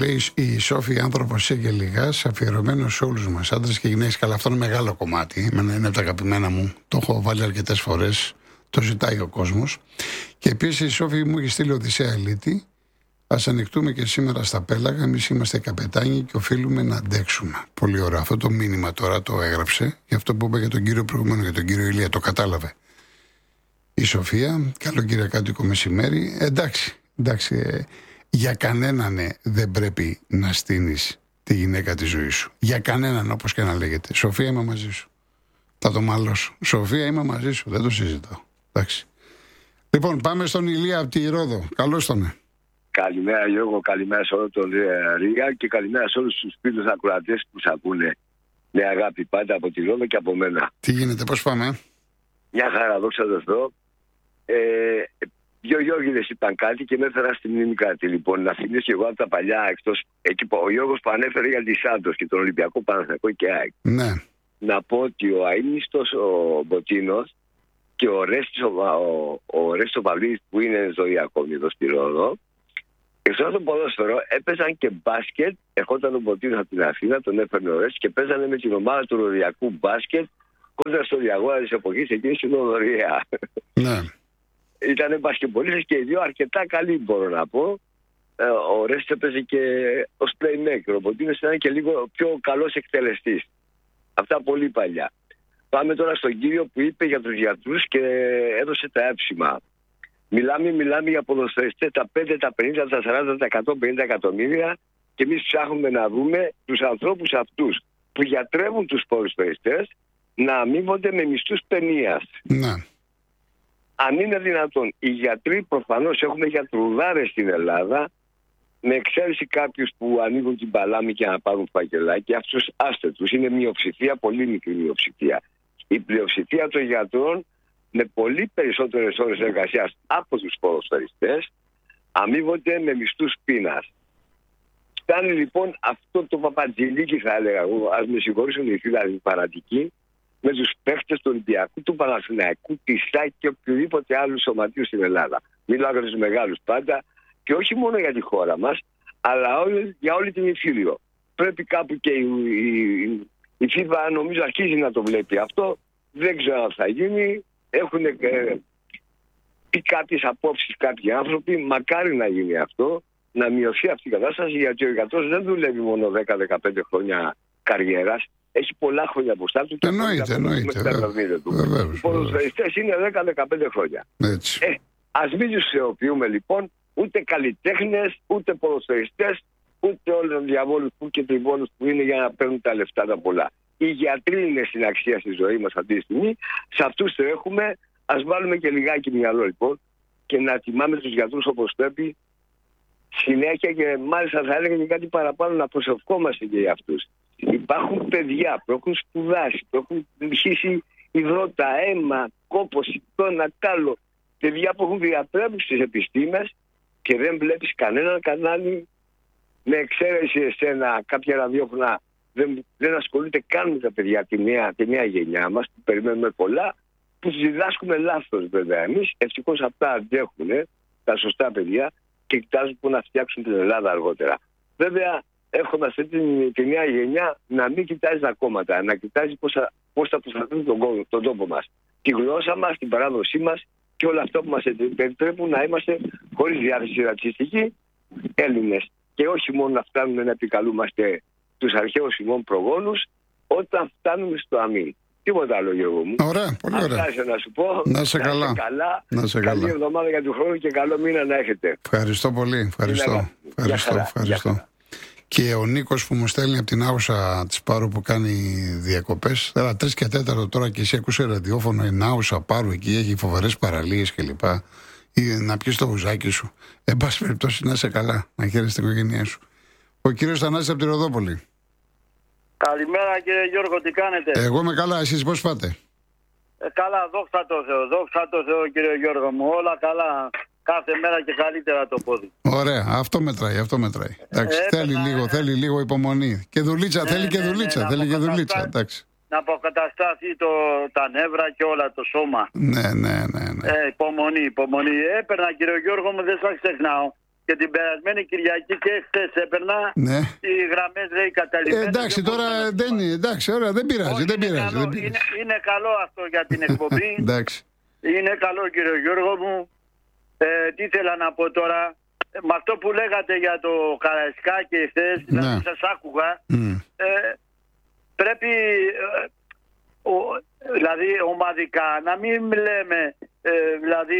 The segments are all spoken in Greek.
λέει η Σόφη άνθρωπος και λιγάς, αφιερωμένο σε όλους μας, άντρες και γυναίκες. Καλά, αυτό είναι μεγάλο κομμάτι. Εμένα είναι από τα αγαπημένα μου. Το έχω βάλει αρκετές φορές. Το ζητάει ο κόσμος. Και επίσης η Σόφη μου έχει στείλει Οδυσσέα Ελίτη. Ας ανοιχτούμε και σήμερα στα πέλαγα. Εμείς είμαστε καπετάνοι και οφείλουμε να αντέξουμε. Πολύ ωραίο. Αυτό το μήνυμα τώρα το έγραψε. Γι' αυτό που είπα για τον κύριο προηγούμενο, για τον κύριο Ηλία. Το κατάλαβε η Σοφία. Καλό κυριακάτικο μεσημέρι. Εντάξει. Για κανέναν δεν πρέπει να στείνεις τη γυναίκα της ζωής σου. Για κανέναν, όπως και να λέγεται. Σοφία, είμαι μαζί σου. Θα το μαλώσω. Σοφία, είμαι μαζί σου. Δεν το συζητάω. Εντάξει. Λοιπόν, πάμε στον Ηλία από τη Ρόδο. Καλώς τον. Καλημέρα Γιώργο, καλημέρα σε όλο τον Ρίγα και καλημέρα σε όλους τους φίλους ακροατές που σας ακούνε με αγάπη πάντα από τη Ρόδο και από μένα. Τι γίνεται, πώς πάμε? Μια χαρά, δόξα τω Θεώ. Δύο Γιώργηδες είπαν κάτι και με έφερα στη μνήμη κάτι. Λοιπόν, να θυμίσω εγώ από τα παλιά, εκτός εκεί ο Γιώργος που ανέφερε για τη Σάντος και τον Ολυμπιακό Παναθηναϊκό και ΑΕΚ. Ναι. Να πω ότι ο Αΐνιστος ο Μποτίνος και ο Ρέστος ο Παυλίδης που είναι ζωή ακόμη εδώ στη Ρόδο, εκτός από το ποδόσφαιρο έπαιζαν και μπάσκετ. Ερχόταν ο Μποτίνος από την Αθήνα, τον έφερνε ο Ρέστος και παίζανε με την ομάδα του Ροδιακού μπάσκετ κόντρα στο διαγώνα της εποχής εκείνης στην Οδωρία. Ναι. Ήταν μπασκετμπολίστες και οι δύο αρκετά καλοί, μπορώ να πω. Ο Ρέστος έπαιζε και ως playmaker. Ο Μποτίνος ήταν και λίγο πιο καλός εκτελεστής. Αυτά πολύ παλιά. Πάμε τώρα στον κύριο που είπε για τους γιατρούς και έδωσε τα έψημα. Μιλάμε για ποδοσφαιριστές τα 5, τα 50, τα 40, τα 150 εκατομμύρια και εμείς ψάχνουμε να δούμε τους ανθρώπους αυτούς που γιατρεύουν τους ποδοσφαιριστές να αμείβονται με μισθούς παινίας. Ναι. Αν είναι δυνατόν, οι γιατροί, προφανώς έχουμε γιατρουδάρες στην Ελλάδα, με εξαίρεση κάποιους που ανοίγουν την παλάμη και να πάρουν φακελάκι, αυτούς άστε τους, είναι μειοψηφία, πολύ μικρή μειοψηφία. Η πλειοψηφία των γιατρών με πολύ περισσότερες ώρες εργασίας από τους ποδοσφαιριστές αμείβονται με μισθούς πείνας. Φτάνει λοιπόν αυτό το παπατζηλίκι, θα έλεγα εγώ, ας με συγχωρήσουν οι φίλοι παρατικοί, με τους παίχτες του Ολυμπιακού, του Παναθηναϊκού, της ΣΑΚ και οποιοδήποτε άλλου σωματείου στην Ελλάδα. Μιλάω για τους μεγάλους πάντα και όχι μόνο για τη χώρα μας, αλλά για όλη την Ιφίλιο. Πρέπει κάπου και η FIFA νομίζω αρχίζει να το βλέπει αυτό. Δεν ξέρω αν θα γίνει. Έχουν πει κάποιες απόψεις κάποιοι άνθρωποι. Μακάρι να γίνει αυτό, να μειωθεί αυτή η κατάσταση, γιατί ο γιατρός δεν δουλεύει μόνο 10-15 χρόνια καριέρας. Έχει πολλά χρόνια μπροστά του. Εννοείται. Οι ποδοσφαιριστές είναι 10-15 χρόνια. Ας μην τους θεοποιούμε λοιπόν ούτε καλλιτέχνες, ούτε ποδοσφαιριστές, ούτε όλους τους διαβόλους που και τριβόλους που είναι για να παίρνουν τα λεφτά τα πολλά. Οι γιατροί είναι στην αξία στη ζωή μας αυτή τη στιγμή. Σε αυτούς το έχουμε. Ας βάλουμε και λιγάκι μυαλό λοιπόν και να τιμάμε τους γιατρούς όπως πρέπει συνέχεια και μάλιστα θα έλεγα και κάτι παραπάνω, να προσευχόμαστε και για αυτούς. Υπάρχουν παιδιά που έχουν σπουδάσει, που έχουν χύσει υδρότα, αίμα, κόπος, σιτώνα, κάλο. Παιδιά που έχουν διατρέψει στις επιστήμες και δεν βλέπεις κανέναν κανάλι, με εξαίρεση εσένα, κάποια ραδιόφωνα δεν ασχολείται καν με τα παιδιά, τη νέα γενιά μας, που περιμένουμε πολλά, που τους διδάσκουμε λάθος βέβαια. Εμείς ευτυχώς αυτά αντέχουν τα σωστά παιδιά και κοιτάζουν που να φτιάξουν την Ελλάδα αργότερα. Βέβαια, έχουμε αυτή τη νέα γενιά να μην κοιτάζει τα κόμματα, να κοιτάζει πώς θα προστατεύουν τον τόπο μας, τη γλώσσα μας, την παράδοσή μας και όλα αυτά που μας επιτρέπουν να είμαστε χωρίς διάθεση ρατσιστικοί Έλληνες. Και όχι μόνο να φτάνουμε να επικαλούμαστε τους αρχαίους ημών προγόνους όταν φτάνουμε στο αμήν. Τίποτα άλλο, Γιώργο μου. Ωραία, πολύ ωραία. Αυτά να σου πω. Να σε καλά. Καλή εβδομάδα για του χρόνου και καλό μήνα να έχετε. Ευχαριστώ πολύ. Ευχαριστώ. Και ο Νίκος που μου στέλνει από την Άουσα της Πάρου που κάνει διακοπές. 3 και 4 τώρα και εσύ ακούσε ραδιόφωνο. Είναι Άουσα Πάρου, εκεί έχει φοβερές παραλίες κλπ. Να πιεις το βουζάκι σου. Εν πάση περιπτώσει, να είσαι καλά. Να χαίρεσαι την οικογένειά σου. Ο κύριος Θανάσης από τη Ροδόπολη. Καλημέρα κύριε Γιώργο, τι κάνετε? Εγώ είμαι καλά, εσείς πώς πάτε? Καλά, δόξα τω Θεώ κύριε Γιώργο μου, όλα καλά. Κάθε μέρα και καλύτερα το πόδι. Ωραία, αυτό μετράει. Εντάξει, θέλει λίγο υπομονή. Και δουλίτσα, θέλει και δουλίτσα. Εντάξει. Να αποκατασταθεί τα νεύρα και όλα το σώμα. Ναι. Υπομονή. Έπαιρνα κύριε Γιώργο μου, δεν σας ξεχνάω. και την περασμένη Κυριακή και χθες έπαιρνα. Ναι. Οι γραμμές λέει καταλημμένες. Εντάξει, τώρα δεν είναι. Εντάξει, ωραία, δεν πειράζει. Είναι καλό αυτό για την εκπομπή. Εντάξει. Είναι καλό, κύριε Γιώργο μου. Τι ήθελα να πω τώρα. Με αυτό που λέγατε για το Καραϊσκάκη χθες, δηλαδή σας άκουγα. Πρέπει δηλαδή ομαδικά να μην λέμε δηλαδή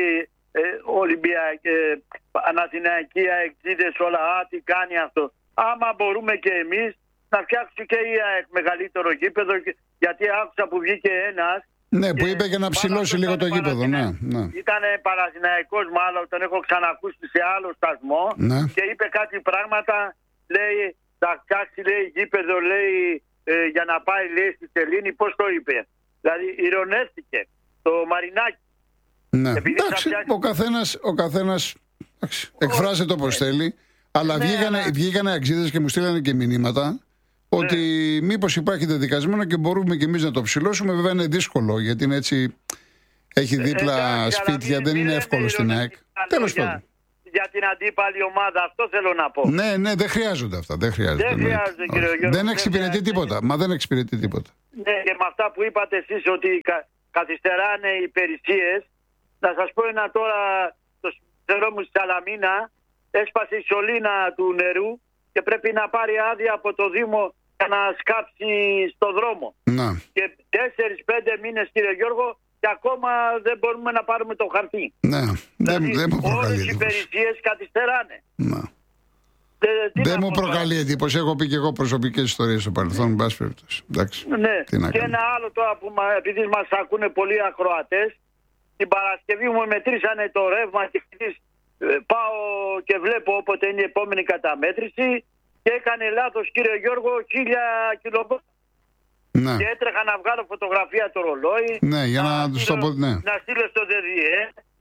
Αναθηναϊκοί αεξίδες όλα, τι κάνει αυτό. Άμα μπορούμε και εμείς να φτιάξουμε και η ΑΕΚ μεγαλύτερο γήπεδο, γιατί άκουσα που βγήκε ένας. Ναι, που είπε και να ψηλώσει λίγο το γήπεδο. Ναι. Ήταν Παναθηναϊκός, μάλλον τον έχω ξανακούσει σε άλλο σταθμό. Ναι. Και είπε κάτι πράγματα, λέει, θα φτιάξει λέει γήπεδο, λέει, για να πάει λέει στη Σελήνη. Πώς το είπε? Δηλαδή ηρωνεύτηκε το Μαρινάκι. Ναι. Εντάξει, ο καθένας εκφράζεται όπως θέλει. Αλλά βγήκανε αξίδες και μου στείλανε και μηνύματα ότι μήπως υπάρχει δεδικασμένο και μπορούμε και εμείς να το ψηλώσουμε. Βέβαια είναι δύσκολο, γιατί είναι έτσι, έχει δίπλα σπίτια, δεν είναι εύκολο στην ΑΕΚ. Τέλος πάντων. Για την αντίπαλη ομάδα, αυτό θέλω να πω. Ναι, δεν χρειάζονται αυτά. Δεν χρειάζονται, κύριε Γιώργο. Δεν εξυπηρετεί τίποτα. Μα δεν εξυπηρετεί τίποτα. Ναι, και με αυτά που είπατε εσείς ότι καθυστεράνε οι υπηρεσίες, να σας πω ένα τώρα, το σφαιρό μου στη Σαλαμίνα έσπασε η σωλήνα του νερού και πρέπει να πάρει άδεια από το Δήμο για να σκάψει στο δρόμο. Να. Και 4-5 μήνες, κύριε Γιώργο, και ακόμα δεν μπορούμε να πάρουμε το χαρτί. Ναι, δηλαδή, δεν μου προκαλεί όλες οι υπηρεσίες καθυστεράνε. Να. Δεν μου προκαλεί εντύπωση. Έχω πει και εγώ προσωπικές ιστορίες στο παρελθόν, εν πάση περιπτώσει. Ναι, και ένα άλλο τώρα που επειδή μας ακούνε πολλοί ακροατές, την Παρασκευή μου μετρήσανε το ρεύμα και πάω και βλέπω όποτε είναι η επόμενη καταμέτρηση και έκανε λάθος, κύριε Γιώργο, 1000 κιλοβάτ. Ναι. Και έτρεχα να βγάλω φωτογραφία το ρολόι. Ναι, για να τους το πω. Ναι. Να στείλω στο ΔΔΕ.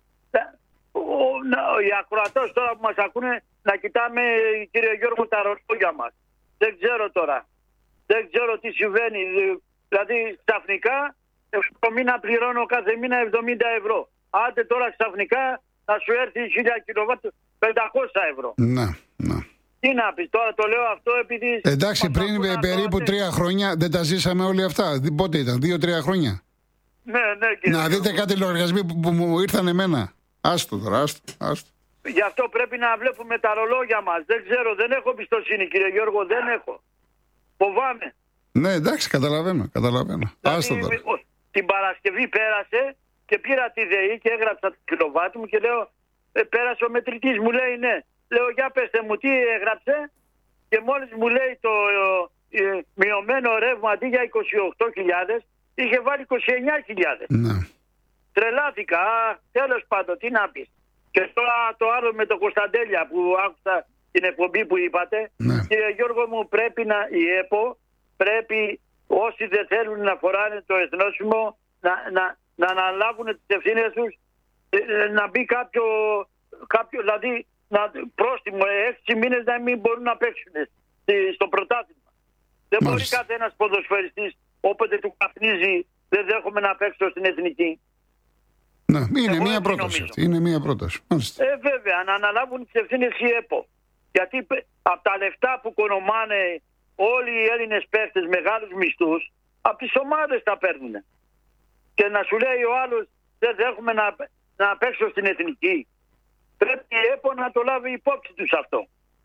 Οι ακροατές τώρα που μας ακούνε να κοιτάμε, κύριε Γιώργο, τα ρολόγια μας. Δεν ξέρω τώρα. Δεν ξέρω τι συμβαίνει. Δηλαδή ξαφνικά το μήνα πληρώνω κάθε μήνα 70 ευρώ. Άντε τώρα ξαφνικά να σου έρθει 1000 κιλοβάτ 500 ευρώ. Ναι. Τι να πεις τώρα, το λέω αυτό επειδή... Εντάξει, πριν περίπου 3 χρόνια δεν τα ζήσαμε όλοι αυτά. Πότε ήταν, 2-3 χρόνια. Ναι, κύριε. Να δείτε κάτι λογαριασμοί που μου ήρθαν εμένα. Άστο τώρα, άστο. Γι' αυτό πρέπει να βλέπουμε τα ρολόγια μας. Δεν ξέρω, δεν έχω πιστοσύνη, κύριε Γιώργο, δεν έχω. Φοβάμαι. Ναι, εντάξει, καταλαβαίνω. Άστο τώρα. Την Παρασκευή πέρασε και πήρα τη ΔΕΗ και έγραψα το κιλοβάτι μου και λέω, πέρασε ο μετρητής, μου λέει ναι. Λέω, για πέστε μου τι έγραψε, και μόλις μου λέει το μειωμένο ρεύμα αντί για 28.000 είχε βάλει 29.000. Ναι. Τρελάθηκα, τέλος πάντων, τι να πεις. Και τώρα το άλλο με το Κωνσταντέλια που άκουσα την εκπομπή που είπατε. Ναι. Κύριε Γιώργο μου, πρέπει η ΕΠΟ, πρέπει όσοι δεν θέλουν να φοράνε το εθνόσημο να αναλάβουν τις ευθύνες τους, να μπει κάποιο δηλαδή πρόστιμο 6 μήνες να μην μπορούν να παίξουν στο πρωτάθλημα. Δεν μπορεί κάθε ένας ποδοσφαιριστής όποτε του καπνίζει δεν δέχομαι να παίξω στην εθνική. Ναι, είναι μια πρόταση αυτή. Είναι μια πρόταση. Βέβαια, να αναλάβουν τις ευθύνες η ΕΠΟ. Γιατί από τα λεφτά που κονομάνε όλοι οι Έλληνες παίχτες μεγάλους μισθούς, από τις ομάδες τα παίρνουν. Και να σου λέει ο άλλος δεν δέχομαι να παίξω στην εθνική. Πρέπει η ΕΠΟ να το λάβει υπόψη τους αυτό.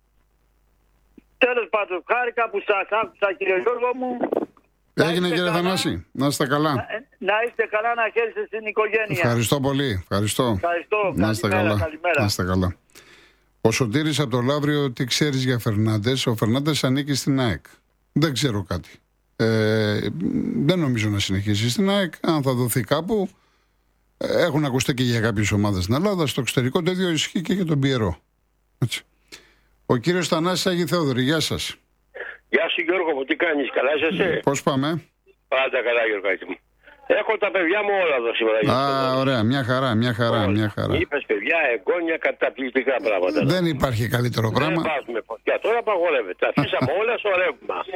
Τέλος πάντων, χάρηκα που σας άκουσα, κύριε Γιώργο μου. Έγινε, κύριε Θανάση. Να είστε καλά. Να είστε καλά, να χαίρεστε στην οικογένεια. Ευχαριστώ πολύ. Ευχαριστώ. Να είστε καλά. Να είστε καλά. Ο Σωτήρης από το Λαύριο, τι ξέρεις για Φερνάντες? Ο Φερνάντες ανήκει στην ΑΕΚ. Δεν ξέρω κάτι. Δεν νομίζω να συνεχίσει στην ΑΕΚ. Αν θα δοθεί κάπου. Έχουν ακουστεί και για κάποιες ομάδες στην Ελλάδα. Στο εξωτερικό το ίδιο ισχύει και για τον Πιερό. Έτσι. Ο κύριος Θανάσης Άγη Θεόδωρη, γεια σας. Γεια σου Γιώργο μου, τι κάνεις, καλά είσαι? Πώς πάμε? Πάντα καλά Γιώργο μου. Έχω τα παιδιά μου όλα εδώ σήμερα. Ωραία, μια χαρά. Είπες παιδιά, εγγόνια, καταπληκτικά πράγματα. Δεν υπάρχει καλύτερο πράγμα. Δεν βάζουμε φωτιά, τώρα απαγορεύεται. Αφήσαμε όλα στο ρεύμα.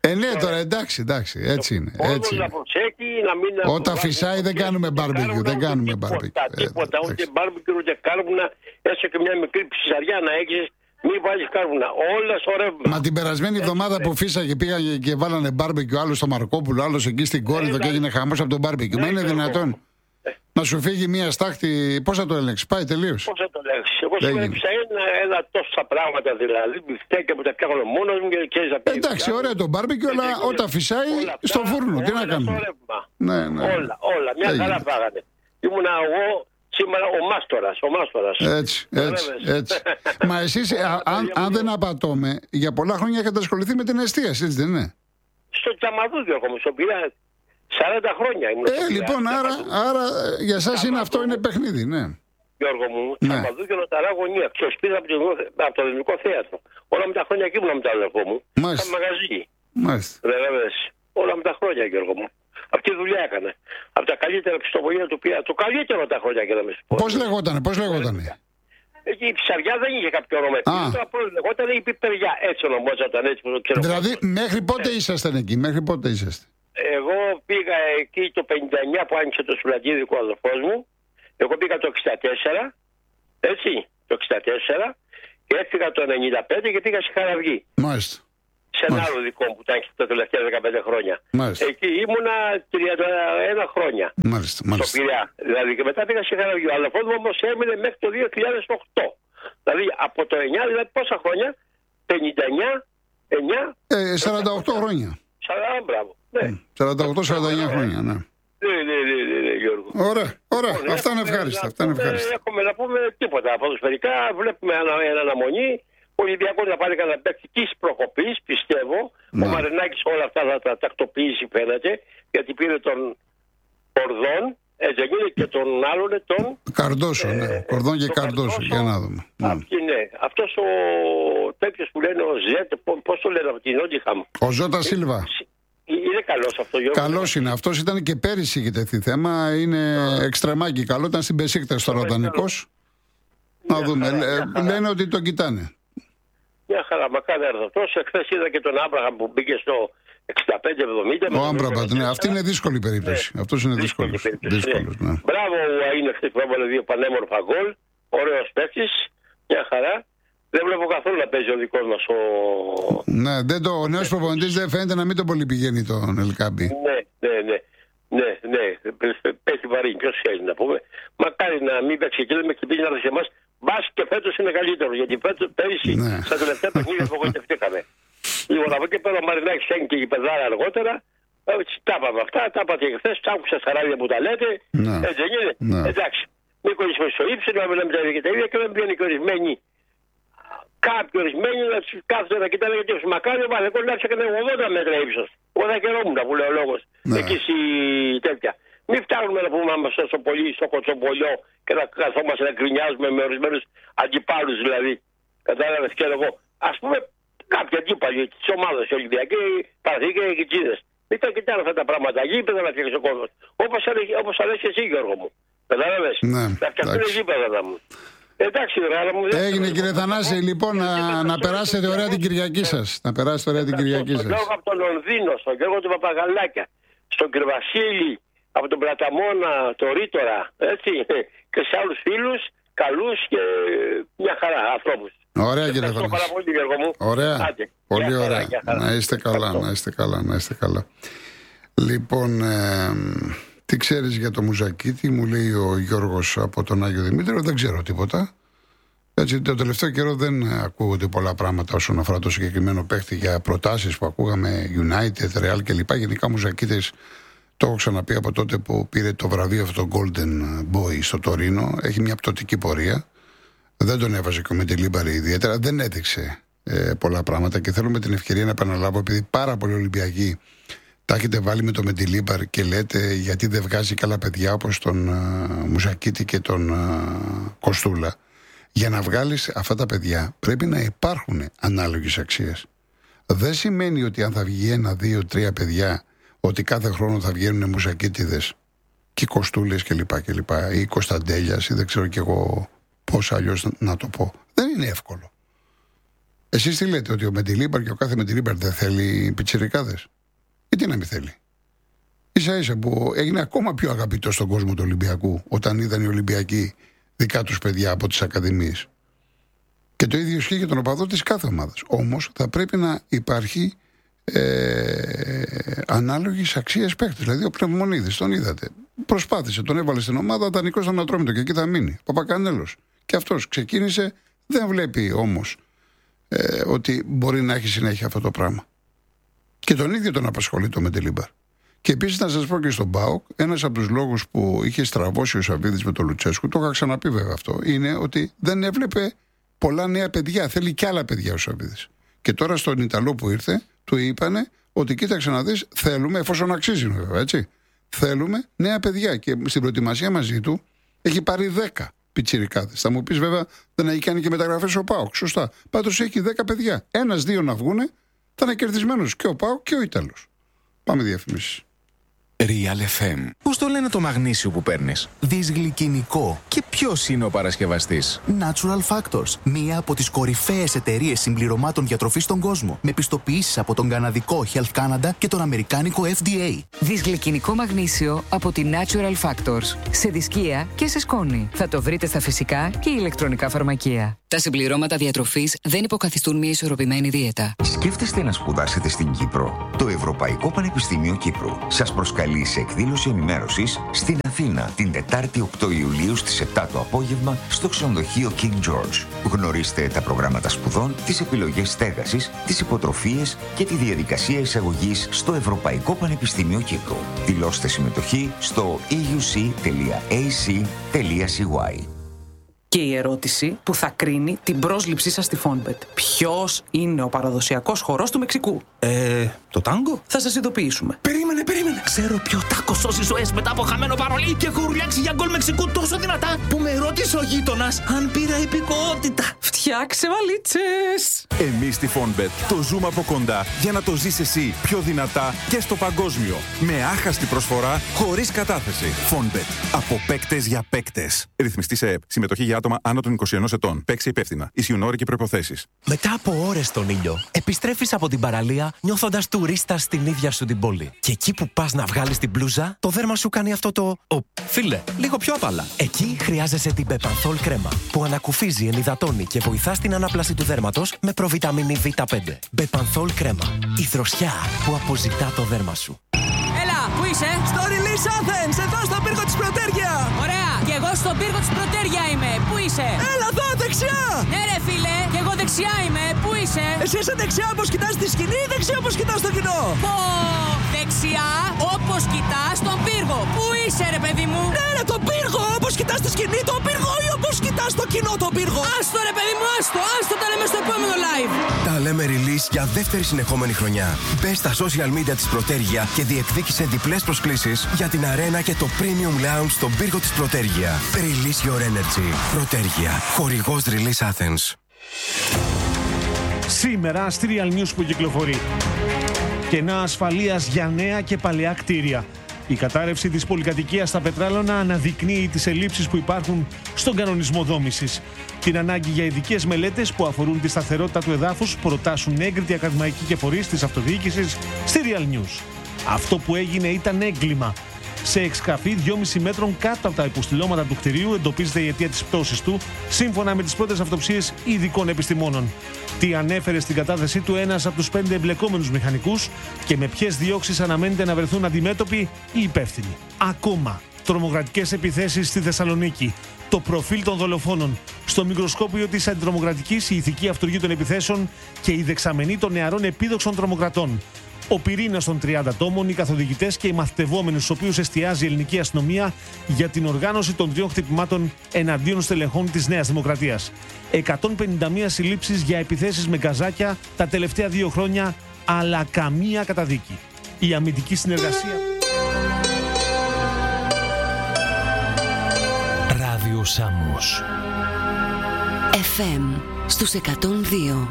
Ναι, τώρα εντάξει, έτσι είναι. Έτσι είναι. Όταν φυσάει δεν κάνουμε μπάρμπεκιου. Τίποτα, ούτε μπάρμπεκιου ούτε κάρβουνα, έστω και μια μικρή ψαριά να έχεις, μην βάλεις κάρβουνα. Όλα στο ρεύμα. Μα την περασμένη εβδομάδα που φύσαγε πήγαν και βάλανε μπάρμπεκιου, άλλο στο Μαρκόπουλο, άλλο εκεί στην Κόρινθο και έγινε χαμός από τον μπάρμπεκιου. Μα είναι δυνατόν να σου φύγει μία στάχτη, πώς θα το ελέγξει, πάει τελείως. Πώς θα το ελέγξει. Εγώ σήμερα ένα τόσα πράγματα δηλαδή, μπιφτέκια που τα πιάνω μόνος μου και ξέρεις να πει. Εντάξει, ωραία το μπάρμπεκιου, αλλά όταν φυσάει στο φούρνο, τι να κάνουμε. Όλα, μια χαρά φάγανε. Ήμουνα εγώ σήμερα ο Μάστορας. Έτσι. Μα εσείς, αν δεν απατώμε, για πολλά χρόνια έχετε ασχοληθεί με την εστίαση, έτσι δεν είναι? Στο Τσαμαδού, Γιώργο μου, στον Πειραιά. 40 χρόνια ήμουν. Λοιπόν, άρα για εσάς είναι αυτό, είναι παιχνίδι, ναι. Γιώργο μου, Τσαμαδού και Νοταρά γωνία. Ξεσπίδα από το Ελληνικό Θέατρο. Όλα με τα χρόνια εκεί ήμουν με τον αδερφό μου. Είχα μαγαζί. Όλα με τα χρόνια, Γιώργο μου. Αυτή τη δουλειά έκανε. Από τα καλύτερα πιστοποιητικά του πήρα. Το καλύτερο τα χρόνια και να με σου πω. Πώς λεγότανε. Εκεί η ψαριά δεν είχε κάποιο όνομα. Τώρα λεγόταν η πιπεριά. Έτσι ονομάζονταν, έτσι που το ξέρω. Δηλαδή, μέχρι πότε ήσασταν εκεί, Εγώ πήγα εκεί το 59 που άνοιξε το Σουλαντίδικο ο αδελφός μου. Εγώ πήγα το 64, έτσι, το 64 και έφυγα το 95 και πήγα στη Χαραυγή. Μάλιστα. Σε ένα άλλο δικό μου που ήταν τα τελευταία 15 χρόνια. Μάλιστα. Εκεί ήμουνα 31 χρόνια. Μάλιστα. Στο Πειραιά. Δηλαδή και μετά πήγα στη Χαραυγή. Ο αδελφός μου όμως έμεινε μέχρι το 2008. Δηλαδή από το 9, δηλαδή πόσα χρόνια, 59, 9. 48 χρόνια. 40, μπράβο. Ναι. 48-49 χρόνια, ναι. Ναι, Γιώργο. Ωραία. Αυτά είναι ευχάριστα. Έχουμε να πούμε τίποτα. Ποδοσφαιρικά βλέπουμε αναμονή. Ο Ολυμπιακός να πάρει κανένα παίκτη της προκοπής, πιστεύω. Ο Μαρινάκης όλα αυτά θα τα τακτοποιήσει φαίνεται. Γιατί πήρε τον Κορδόν, έτσι έγινε, και τον άλλον τον Καρδόσο, ναι. Κορδόν και Καρδόσο, για να δούμε. Αυτός ο τέτοιος που λένε ο Ζέτ, πώς το λένε από την Νότιχαμ. Ο Ζώτα Σίλβα. Είναι καλός αυτό, Γιώργο. Καλός είναι. Αυτός ήταν και πέρυσι είχε τεθεί θέμα. Είναι εξτρεμάκι καλό. Ήταν στην Μπεσίκτας τώρα δανεικός. Να δούμε. Λένε ότι τον κοιτάνε. Μια χαρά, μακάρι έρθω αυτός. Εχθές είδα και τον Άμπραχαμ που μπήκε στο 65-70. Ο Άμπραμπατ, ναι. Αυτή είναι δύσκολη περίπτωση. Αυτός είναι δύσκολος. Ναι. Μπράβο, είναι χθες που έβαλε 2 πανέμορφα γκολ. Ωραίος παίκτης. Μια χαρά. Δεν βλέπω καθόλου να παίζει ο δικός μας Ναι, ο νέος προπονητής δεν φαίνεται να μην τον πολύ πηγαίνει τον Ελκάμπη. Ναι. Πέφτει βαρύ. Ποιος θέλει να πούμε. Μακάρι να μην παίξει και λέμε και πήγε να έρθει σε εμάς. Μπας και φέτος είναι καλύτερο. Γιατί πέρυσι στα τελευταία παιχνίδια απογοητευτήκαμε. Λοιπόν, από εκεί πέρα ο Μαρινάκης έγινε και η πεδάρα αργότερα. Τα είπαμε αυτά. Τα είπατε και χθες. Άκουσα στα ράδια που τα λέτε. Έτσι δεν είναι. Εντάξει. Μην κολλήσουμε στο ύψιλο, να μιλάμε τα ίδια και τα ίδια και δεν βγαίνει και ορισμένοι. Κάποιοι ορισμένοι να του κάθονται να κοιτάνε γιατί ο Μακάριο Βαλεκό να έκανε 80 μέτρα ύψος. Εγώ θα χαιρόμουν που λέει ο λόγος. Εκεί στη τέτοια. Μην φτάνουμε να πούμε μας τόσο πολύ στο κοτσομπολιό και να καθόμαστε να γκρινιάζουμε με ορισμένους αντιπάλους δηλαδή. Κατάλαβες και εγώ. Ας πούμε κάποιοι αντίπαλοι της ομάδας Ολυμπιακοί, Παναθηναϊκοί και Κιτσίδες. Μην τα κοιτάνε αυτά τα πράγματα. Γήπεδα να φτιάξει ο κόσμος. Όπως αρέσει εσύ, Γιώργο μου. Κατάλαβες. Να φτιαχτούν γήπεδα μου. Εντάξει, έγινε κύριε Θανάση, λοιπόν, να περάσετε ωραία την Κυριακή σας. Να περάσετε ωραία την Κυριακή σας. Στον Γιώργο από τον Λονδίνο, στον Γιώργο του Παπαγαλάκια, στον Κυρβασίλη, από τον Πλαταμόνα, το Ρήτορα, έτσι, και σε άλλους φίλους, καλούς και μια χαρά ανθρώπους. Ωραία κύριε Θανάση. Πάρα πολύ, Γιώργο μου. Ωραία. Άντε. Πολύ ωραία. Να είστε καλά. Λοιπόν, τι ξέρεις για το Μουζακίτη, μου λέει ο Γιώργος από τον Άγιο Δημήτριο, δεν ξέρω τίποτα. Έτσι, το τελευταίο καιρό δεν ακούγονται πολλά πράγματα όσον αφορά το συγκεκριμένο παίχτη για προτάσεις που ακούγαμε United, Real κλπ. Γενικά Μουζακίτης, το έχω ξαναπεί από τότε που πήρε το βραβείο αυτό το Golden Boy στο Τωρίνο, έχει μια πτωτική πορεία. Δεν τον έβαζε και με τη Λίμπαρη ιδιαίτερα, δεν έδειξε πολλά πράγματα και θέλω με την ευκαιρία να επαναλάβω, επειδή πάρα πολλοί Ολυμπιακοί τα έχετε βάλει με το Μεντιλίμπαρ και λέτε γιατί δεν βγάζει καλά παιδιά όπως τον Μουζακίτη και τον Κοστούλα. Για να βγάλεις αυτά τα παιδιά πρέπει να υπάρχουν ανάλογες αξίες. Δεν σημαίνει ότι αν θα βγει 1, 2, 3 παιδιά ότι κάθε χρόνο θα βγαίνουν Μουζακίτιδες και Κοστούλες κλπ. Ή Κωνσταντέλιας ή δεν ξέρω κι εγώ πώς αλλιώς να το πω. Δεν είναι εύκολο. Εσείς τι λέτε, ότι ο Μεντιλίμπαρ και ο κάθε Μεντιλίμπαρ δεν θέλει πιτσιρικάδες? Γιατί να μην θέλει? Ίσα ίσα που έγινε ακόμα πιο αγαπητό στον κόσμο του Ολυμπιακού όταν είδαν οι Ολυμπιακοί δικά τους παιδιά από τις ακαδημίες. Και το ίδιο ισχύει για τον οπαδό της κάθε ομάδας. Όμως θα πρέπει να υπάρχει ανάλογης αξίας παίκτης. Δηλαδή ο Πνευμονίδης, τον είδατε. Προσπάθησε, τον έβαλε στην ομάδα, δανεικός στον Ατρόμητο και εκεί θα μείνει. Παπακανέλος. Και αυτός ξεκίνησε, δεν βλέπει όμως ότι μπορεί να έχει συνέχεια αυτό το πράγμα. Και τον ίδιο τον απασχολεί το Μεντιλίμπαρ. Και επίσης να σας πω και στον ΠΑΟΚ, ένας από τους λόγους που είχε στραβώσει ο Σαββίδης με τον Λουτσέσκου, το είχα ξαναπεί βέβαια αυτό, είναι ότι δεν έβλεπε πολλά νέα παιδιά. Θέλει και άλλα παιδιά ο Σαββίδης. Και τώρα στον Ιταλό που ήρθε, του είπανε ότι κοίταξε να δεις, θέλουμε, εφόσον αξίζει βέβαια, έτσι. Θέλουμε νέα παιδιά. Και στην προετοιμασία μαζί του έχει πάρει 10 πιτσιρικάδες. Θα μου πεις βέβαια, δεν έχει κάνει και μεταγραφές ο ΠΑΟΚ. Σωστά. Πάντως έχει 10 παιδιά. 1-2 να βγούνε, θα είναι κερδισμένος και ο ΠΑΟΚ και ο Ιταλός. Πάμε διαφημίσεις. Real FM. Πώς το λένε το μαγνήσιο που παίρνεις? Δυσγλυκινικό. Και ποιος είναι ο παρασκευαστής? Natural Factors. Μία από τις κορυφαίες εταιρείες συμπληρωμάτων διατροφής στον κόσμο. Με πιστοποιήσεις από τον καναδικό Health Canada και τον αμερικάνικο FDA. Δυσγλυκινικό μαγνήσιο από τη Natural Factors. Σε δισκία και σε σκόνη. Θα το βρείτε στα φυσικά και ηλεκτρονικά φαρμακεία. Τα συμπληρώματα διατροφής δεν υποκαθιστούν μια ισορροπημένη δίαιτα. Σκέφτεστε να σπουδάσετε στην Κύπρο? Το Ευρωπαϊκό Πανεπιστήμιο Κύπρου σας προσκαλεί σε εκδήλωση ενημέρωσης στην Αθήνα την Τετάρτη 8 Ιουλίου στις 7 το απόγευμα στο ξενοδοχείο King George. Γνωρίστε τα προγράμματα σπουδών, τις επιλογές στέγασης, τις υποτροφίες και τη διαδικασία εισαγωγής στο Ευρωπαϊκό Πανεπιστήμιο Κύπρου. Δηλώστε συμμετοχή στο euc.ac.cy. Και η ερώτηση που θα κρίνει την πρόσληψή σας στη Fonbet. Ποιος είναι ο παραδοσιακός χορός του Μεξικού? Το τάγκο? Θα σας ειδοποιήσουμε. Περίμενε. Ξέρω ποιο τάκο σώσει ζωές μετά από χαμένο παρολί και έχω ουρλιάξει για γκολ Μεξικού τόσο δυνατά που με ρώτησε ο γείτονας αν πήρα υπηκότητα. Φτιάξε βαλίτσες! Εμείς στη Fonbet το ζούμε από κοντά για να το ζεις εσύ πιο δυνατά και στο παγκόσμιο. Με άχαστη προσφορά, χωρίς κατάθεση. Fonbet. Από παίκτες για παίκτες. Ρυθμιστή σε ΕΕΠ. Συμμετοχή για άτομα άνω των 21 ετών. Παίξε υπεύθυνα. Ισχύουν όροι και προϋποθέσεις. Μετά από ώρες στον ήλιο, επιστρέφεις από την παραλία νιώθοντας τουρίστα στην ίδια σου την πόλη. Και εκεί που πας να βγάλεις την μπλούζα, το δέρμα σου κάνει αυτό το. Φίλε, λίγο πιο απαλά. Εκεί χρειάζεσαι την Bepanthol κρέμα, που ανακουφίζει, ενυδατώνει και βοηθά στην ανάπλαση του δέρματος με προβιταμίνη Β5. Bepanthol κρέμα. Η δροσιά που αποζητά το δέρμα σου. Έλα, πού είσαι? Στο Release Athens, εδώ στον πύργο της Πρωτέρια. Ωραία, και εγώ στον πύργο της Πρωτέρια είμαι. Πού είσαι? Έλα εδώ, δεξιά. Ναι ρε φίλε, και εγώ δεξιά είμαι. Πού είσαι? Εσύ είσαι δεξιά όπως κοιτάς τη σκηνή ή δεξιά όπως κοιτάς το κοινό? Δεξιά όπως κοιτάς τον πύργο. Πού είσαι ρε παιδί μου? Ναι ρε, τον πύργο, όπως κοιτάς τη σκηνή τον πύργο ή όπως κοιτάς το κοινό τον πύργο? Άστο ρε παιδί μου, άστο τα λέμε στο επόμενο live. Τα λέμε Release για δεύτερη συνεχόμενη χρονιά. Μπες στα social media της Πρωτέρια και διεκδίκησε διπλές προσκλήσεις για την αρένα και το Premium Lounge στον πύργο της Πρωτέρια. Release your energy. Πρωτέρια. Χορηγός Release Athens. Σήμερα στη Real News που κυκλοφορεί. Κενά ασφαλείας για νέα και παλαιά κτίρια. Η κατάρρευση της πολυκατοικίας στα Πετράλωνα αναδεικνύει τις ελλείψεις που υπάρχουν στον κανονισμό δόμησης. Την ανάγκη για ειδικές μελέτες που αφορούν τη σταθερότητα του εδάφους προτάσουν έγκριτοι ακαδημαϊκοί και φορείς της αυτοδιοίκησης στη Real News. Αυτό που έγινε ήταν έγκλημα. Σε εξκαφή 2,5 μέτρων κάτω από τα υποστηλώματα του κτηρίου εντοπίζεται η αιτία της πτώσης του, σύμφωνα με τις πρώτες αυτοψίες ειδικών επιστημόνων. Τι ανέφερε στην κατάθεσή του ένας από τους 5 εμπλεκόμενους μηχανικούς και με ποιες διώξεις αναμένεται να βρεθούν αντιμέτωποι οι υπεύθυνοι. Ακόμα, τρομοκρατικές επιθέσεις στη Θεσσαλονίκη. Το προφίλ των δολοφόνων. Στο μικροσκόπιο της αντιτρομοκρατικής, η ηθική αυτοργή των επιθέσεων και η δεξαμενή των νεαρών επίδοξων τρομοκρατών. Ο πυρήνας των 30 τόμων, οι καθοδηγητές και οι μαθητευόμενοι, στους οποίους εστιάζει η ελληνική αστυνομία για την οργάνωση των 2 χτυπημάτων εναντίον στελεχών της Νέας Δημοκρατίας. 151 συλλήψεις για επιθέσεις με γκαζάκια τα τελευταία 2 χρόνια, αλλά καμία καταδίκη. Η αμυντική συνεργασία. Ράδιο Σάμμος. FM στους 102.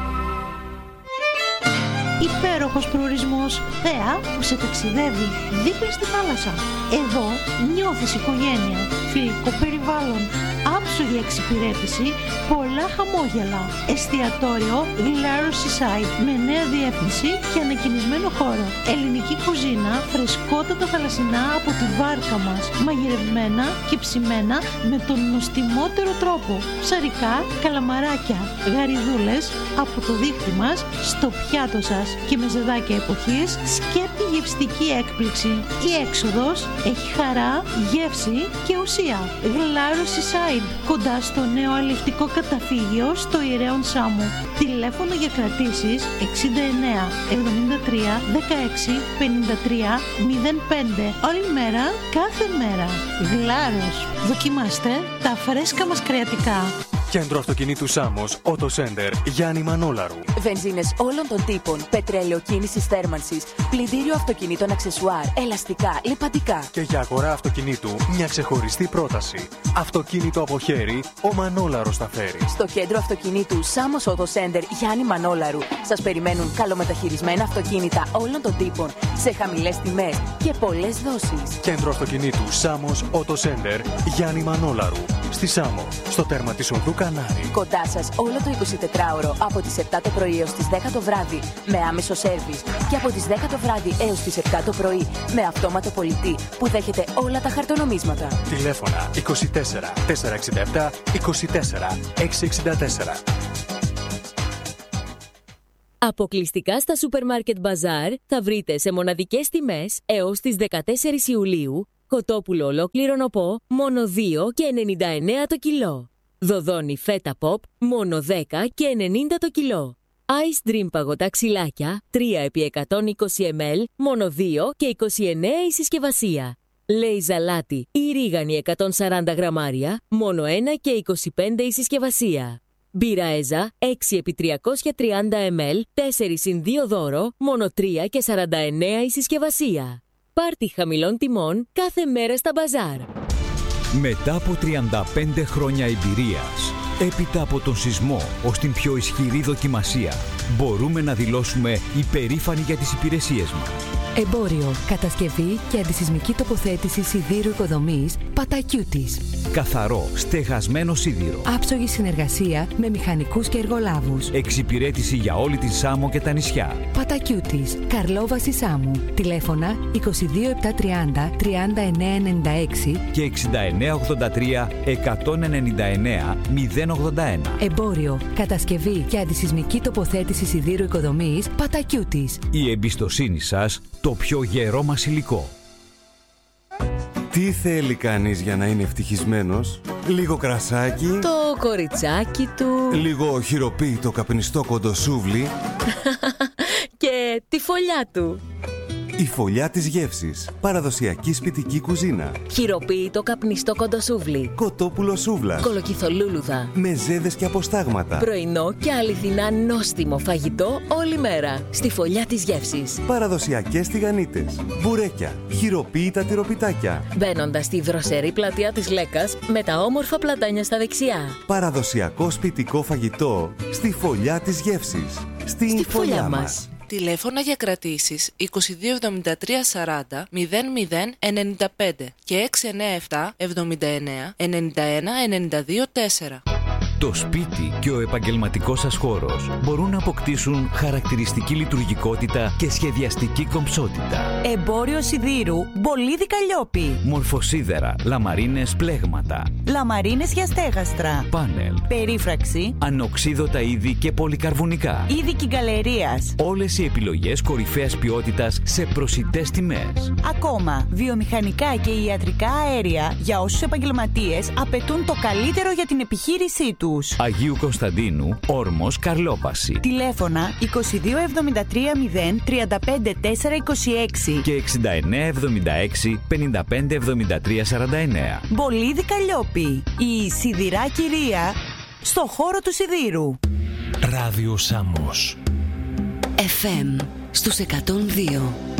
Υπέροχος προορισμός, θέα που σε ταξιδεύει δίπλα στη θάλασσα. Εδώ νιώθεις οικογένεια, φιλικό περιβάλλον, άψογη εξυπηρέτηση, πολλά χαμόγελα. Εστιατόριο Glaro Seaside με νέα διεύθυνση και ανακοινισμένο χώρο. Ελληνική κουζίνα, φρεσκότατα θαλασσινά από τη βάρκα μας, μαγειρευμένα και ψημένα με τον νοστιμότερο τρόπο. Ψαρικά, καλαμαράκια, γαριδούλες από το δίχτυ μας στο πιάτο σας και με ζεδάκια εποχής, σκέπτη γευστική έκπληξη. Η έξοδος έχει χαρά, γεύση και ουσία. Glaro Seaside, κοντά στο νέο αλλιευτικό καταφύγιο στο Ιερέον Σάμου. Τηλέφωνο για κρατήσεις 69 73 16 53 05. Όλη μέρα, κάθε μέρα. Γλάρος. Δοκιμάστε τα φρέσκα μας κρεατικά. Κέντρο αυτοκινήτου Σάμος, Auto Center, Γιάννη Μανόλαρου. Βενζίνες όλων των τύπων, πετρέλαιο κίνησης θέρμανσης, πλυντήριο αυτοκινήτων αξεσουάρ, ελαστικά, λιπαντικά. Και για αγορά αυτοκινήτου, μια ξεχωριστή πρόταση. Αυτοκίνητο από χέρι, ο Μανόλαρος τα φέρει. Στο κέντρο αυτοκινήτου Σάμος Auto Center, Γιάννη Μανόλαρου, σας περιμένουν καλομεταχειρισμένα αυτοκίνητα όλων των τύπων, σε χαμηλές τιμές και πολλές δόσεις. Κέντρο αυτοκινήτου Σάμος Auto Center, Γιάννη Μανόλαρου. Στη Σάμο, στο τέρμα της οδού Κανάρη. Κοντά σας όλο το 24ωρο από τις 7 το πρωί έως τις 10 το βράδυ με άμεσο σέρβις και από τις 10 το βράδυ έως τις 7 το πρωί με αυτόματο πολιτή που δέχεται όλα τα χαρτονομίσματα. Τηλέφωνα 24 467 24 664. Αποκλειστικά στα Supermarket Bazaar θα βρείτε σε μοναδικές τιμές έως τις 14 Ιουλίου κοτόπουλο ολόκληρο νοπό μόνο 2,99 το κιλό. Δοδόνι φέτα pop μόνο 10,90 το κιλό. Ice Dream παγωτά ξυλάκια 3x120 ml μόνο 2,29 η συσκευασία. Λέι ζαλάτι ή ρίγανη 140 γραμμάρια μόνο 1,25 η συσκευασία. Μπύρα Έζα 6x330 ml 4x2 δώρο μόνο 3,49 η συσκευασία. Πάρτι χαμηλών τιμών κάθε μέρα στα μπαζάρ. Μετά από 35 χρόνια εμπειρίας, έπειτα από τον σεισμό ως την πιο ισχυρή δοκιμασία, μπορούμε να δηλώσουμε υπερήφανοι για τις υπηρεσίες μας. Εμπόριο, κατασκευή και αντισεισμική τοποθέτηση σιδήρου οικοδομής Πατακιούτης. Καθαρό, στεγασμένο σίδηρο. Άψογη συνεργασία με μηχανικούς και εργολάβους. Εξυπηρέτηση για όλη την Σάμο και τα νησιά. Πατακιούτης, Καρλόβαση Σάμου. Τηλέφωνα 22730 3996 και 6983 199 081. Εμπόριο, κατασκευή και αντισεισμική τοποθέτηση σιδήρου οικοδομής Πατακιούτης. Η εμπιστοσύνη σας, το πιο γερό μας υλικό. Τι θέλει κανείς για να είναι ευτυχισμένος? Λίγο κρασάκι, το κοριτσάκι του, λίγο χειροποίητο καπνιστό κοντοσούβλι και τη φωλιά του. Η φωλιά της γεύσης. Παραδοσιακή σπιτική κουζίνα. Χειροποίητο καπνιστό κοντοσούβλι. Κοτόπουλο σούβλας. Κολοκυθολούλουδα. Μεζέδες και αποστάγματα. Πρωινό και αληθινά νόστιμο φαγητό όλη μέρα. Στη φωλιά της γεύσης. Παραδοσιακές τηγανίτες. Μπουρέκια. Χειροποίητα τυροπιτάκια. Μπαίνοντας στη δροσερή πλατεία της Λέκας με τα όμορφα πλατάνια στα δεξιά. Παραδοσιακό σπιτικό φαγητό. Στη φωλιά της γεύσης. Στη φωλιά μας. Τηλέφωνα για κρατήσεις 2273 40 00 95 και 697 79 91 92 4. Το σπίτι και ο επαγγελματικός σας χώρος μπορούν να αποκτήσουν χαρακτηριστική λειτουργικότητα και σχεδιαστική κομψότητα. Εμπόριο σιδήρου Μπολίδι Καλλιόπη. Μορφοσίδερα, λαμαρίνες πλέγματα. Λαμαρίνες για στέγαστρα. Πάνελ. Περίφραξη. Ανοξίδωτα είδη και πολυκαρβουνικά. Είδη κυγκαλερίας. Όλες οι επιλογές κορυφαίας ποιότητας σε προσιτές τιμές. Ακόμα, βιομηχανικά και ιατρικά αέρια για όσους επαγγελματίες απαιτούν το καλύτερο για την επιχείρησή τους. Αγίου Κωνσταντίνου, Όρμος, Καρλόπαση. Τηλέφωνα 2273 0 35 4 26 και 6976 55 73 49. Μπολίδι Καλλιόπη. Η σιδηρά κυρία στο χώρο του σιδήρου. Ράδιο Σάμος. FM στους 102.